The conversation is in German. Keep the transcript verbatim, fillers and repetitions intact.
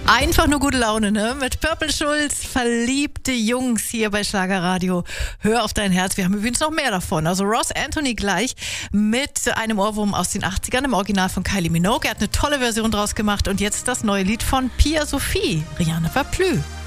Einfach nur gute Laune, ne? Mit Purple Schulz, verliebte Jungs hier bei Schlagerradio. Hör auf dein Herz. Wir haben übrigens noch mehr davon. Also Ross Anthony gleich mit einem Ohrwurm aus den achtzigern im Original von Kylie Minogue. Er hat eine tolle Version draus gemacht und jetzt das neue Lied von Pia Sophie, Rihanna va plus.